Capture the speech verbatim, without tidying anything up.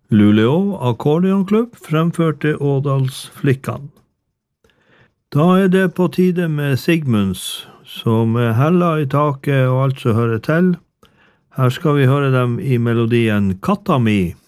Luleå Akkordeonklubb fremførte Ådalsflikkene. Da er det på tide med Sigmunds, som er hella i taket og alt som hører til. Her skal vi høre dem i melodien Katta mi.